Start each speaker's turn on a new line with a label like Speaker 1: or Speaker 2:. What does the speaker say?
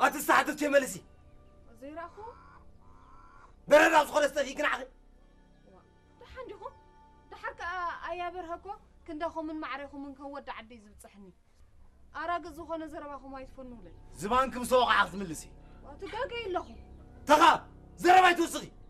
Speaker 1: أتستحدث شيء ملسي
Speaker 2: زي راخو
Speaker 1: برد أصخر استفيق نعخي
Speaker 2: دحنديكم دحرك أيا برهكو كنداخو من معريخو من كود عدي زبصحني أراق زخون زرباخو ما يتفنوا لي
Speaker 1: زبانكم سوق عقد ملسي
Speaker 2: وتقاقي لهم
Speaker 1: تخا زرباي توسخي